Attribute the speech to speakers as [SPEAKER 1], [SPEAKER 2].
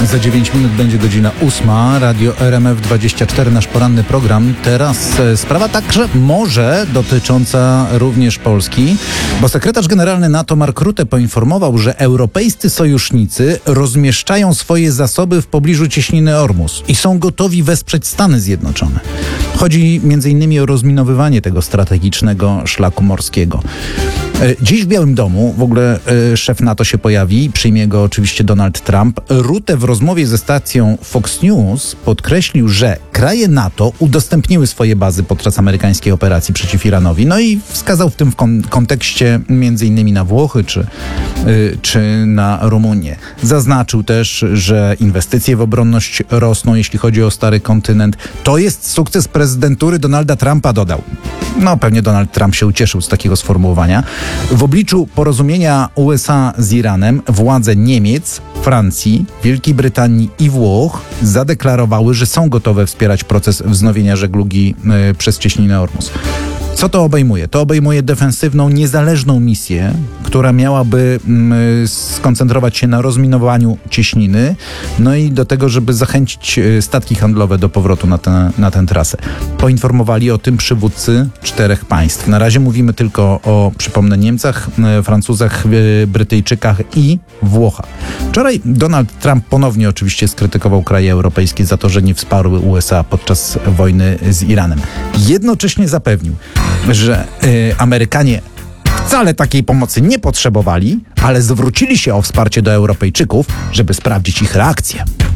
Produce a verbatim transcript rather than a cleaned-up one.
[SPEAKER 1] Za dziewięć minut będzie godzina ósma. Radio R M F dwadzieścia cztery, nasz poranny program. Teraz e, sprawa także może dotycząca również Polski, bo sekretarz generalny NATO Mark Rutte poinformował, że europejscy sojusznicy rozmieszczają swoje zasoby w pobliżu cieśniny Ormus i są gotowi wesprzeć Stany Zjednoczone. Chodzi między innymi o rozminowywanie tego strategicznego szlaku morskiego. Dziś w Białym Domu w ogóle e, szef NATO się pojawi, przyjmie go oczywiście Donald Trump. Rutte w rozmowie ze stacją Fox News podkreślił, że kraje NATO udostępniły swoje bazy podczas amerykańskiej operacji przeciw Iranowi. No i wskazał w tym w kon- kontekście między innymi na Włochy czy, y, czy na Rumunię. Zaznaczył też, że inwestycje w obronność rosną, jeśli chodzi o stary kontynent. To jest sukces prezydentury Donalda Trumpa, dodał. No pewnie Donald Trump się ucieszył z takiego sformułowania. W obliczu porozumienia U S A z Iranem władze Niemiec, Francji, Wielkiej Brytanii i Włoch zadeklarowały, że są gotowe wspierać proces wznowienia żeglugi y, przez cieśninę Ormus. Co to obejmuje? To obejmuje defensywną, niezależną misję, która miałaby mm, skoncentrować się na rozminowaniu cieśniny, no i do tego, żeby zachęcić statki handlowe do powrotu na, tę, na tę trasę. Poinformowali o tym przywódcy czterech państw. Na razie mówimy tylko o, przypomnę, Niemcach, Francuzach, Brytyjczykach i Włochach. Wczoraj Donald Trump ponownie oczywiście skrytykował kraje europejskie za to, że nie wsparły U S A podczas wojny z Iranem. Jednocześnie zapewnił, że y, Amerykanie wcale takiej pomocy nie potrzebowali, ale zwrócili się o wsparcie do Europejczyków, żeby sprawdzić ich reakcję.